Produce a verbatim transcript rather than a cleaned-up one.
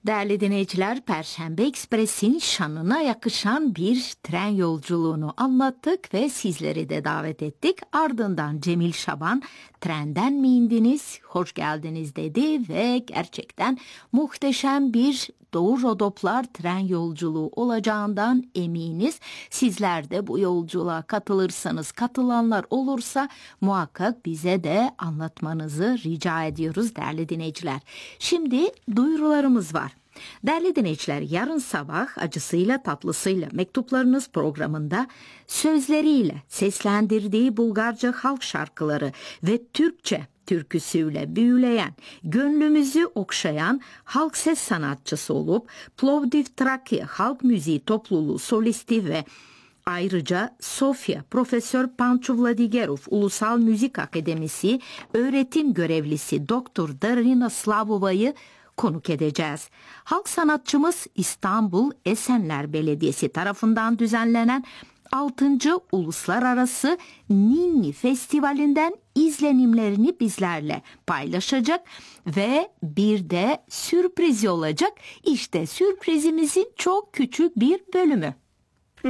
Değerli dinleyiciler, Perşembe Ekspres'in şanına yakışan bir tren yolculuğunu anlattık ve sizleri de davet ettik. Ardından Cemil Şaban, trenden mi indiniz, hoş geldiniz dedi ve gerçekten muhteşem bir Doğu Rodoplar tren yolculuğu olacağından eminiz. Sizler de bu yolculuğa katılırsanız, katılanlar olursa muhakkak bize de anlatmanızı rica ediyoruz değerli dinleyiciler. Şimdi duyurularımız var. Değerli dinleyiciler, yarın sabah acısıyla tatlısıyla mektuplarınız programında sözleriyle seslendirdiği Bulgarca halk şarkıları ve Türkçe türküsüyle büyüleyen, gönlümüzü okşayan halk ses sanatçısı olup Plovdiv Trakya Halk Müziği Topluluğu solisti ve ayrıca Sofya Profesör Pancho Vladigerov Ulusal Müzik Akademisi öğretim görevlisi Doktor Darina Slavova'yı konuk edeceğiz. Halk sanatçımız İstanbul Esenler Belediyesi tarafından düzenlenen altıncı Uluslararası Ninni Festivali'nden izlenimlerini bizlerle paylaşacak ve bir de sürpriz olacak. İşte sürprizimizin çok küçük bir bölümü.